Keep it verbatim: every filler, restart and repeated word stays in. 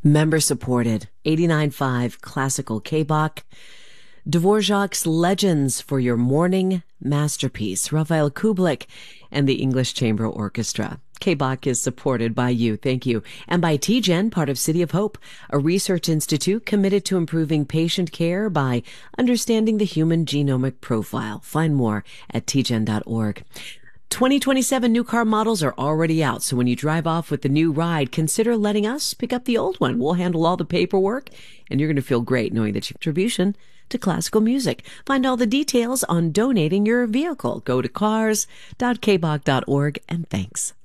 Member supported. eighty-nine point five Classical K-Bach. Dvorak's Legends for your morning masterpiece. Rafael Kublik and the English Chamber Orchestra. K-Bach is supported by you. Thank you. And by T G E N, part of City of Hope, a research institute committed to improving patient care by understanding the human genomic profile. Find more at T G E N dot org. twenty twenty-seven new car models are already out, so when you drive off with the new ride, consider letting us pick up the old one. We'll handle all the paperwork, and you're going to feel great knowing that your contribution to classical music. Find all the details on donating your vehicle. Go to cars dot k bach dot org, and thanks.